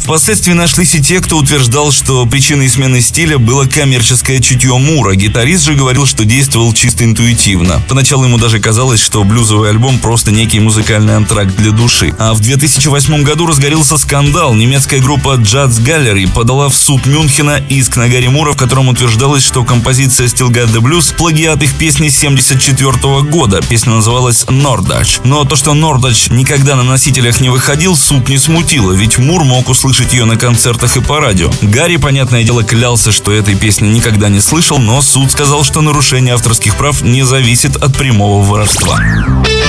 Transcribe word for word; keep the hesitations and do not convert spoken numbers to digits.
Впоследствии нашлись и те, кто утверждал, что причиной смены стиля было коммерческое чутье Мура. Гитарист же говорил, что действовал чисто интуитивно. Поначалу ему даже казалось, что блюзовый альбом просто некий музыкальный антракт для души. А в две тысячи восьмом году разгорелся скандал. Немецкая группа Jazz Gallery подала в суд Мюнхена иск на Гарри Мура, в котором утверждалось, что композиция Still Got the Blues — плагиат их песни семьдесят четвёртого года. Песня называлась Nordach. Но то, что Nordach никогда на носителях не выходил, суд не смутило, ведь Мур мог услышать ее на концертах и по радио. Гарри, понятное дело, клялся, что этой песни никогда не слышал, но суд сказал, что нарушение авторских прав не зависит от прямого воровства.